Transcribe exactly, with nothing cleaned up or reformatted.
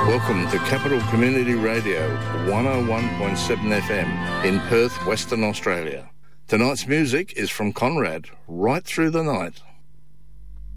Welcome to Capital Community Radio, one oh one point seven F M in Perth, Western Australia. Tonight's music is from Conrad, Right Through the Night.